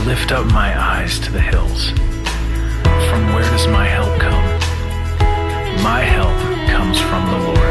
lift up my eyes to the hills. From where does my help come? My help comes from the Lord,